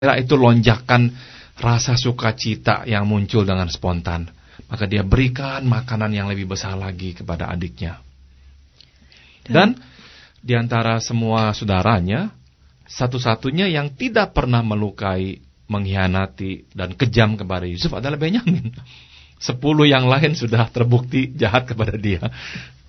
itu lonjakan rasa sukacita yang muncul dengan spontan. Maka dia berikan makanan yang lebih besar lagi kepada adiknya. Dan di antara semua saudaranya, satu-satunya yang tidak pernah melukai, mengkhianati, dan kejam kepada Yusuf adalah Benyamin. 10 yang lain sudah terbukti jahat kepada dia.